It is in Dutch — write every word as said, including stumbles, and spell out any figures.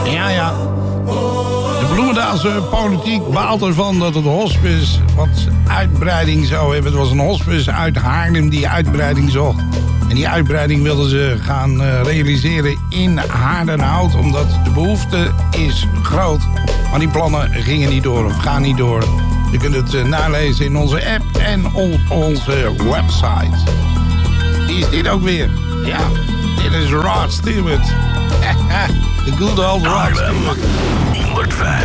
Ja, ja. De Bloemendaalse politiek baalt ervan dat het hospice wat uitbreiding zou hebben. Het was een hospice uit Haarlem die uitbreiding zocht. En die uitbreiding wilden ze gaan uh, realiseren in Haardenhout. Omdat de behoefte is groot. Maar die plannen gingen niet door of gaan niet door. Je kunt het uh, nalezen in onze app en op onze website. Die is dit ook weer. Ja, dit is Rod Stewart. The good old Rod Stewart. honderdvijf.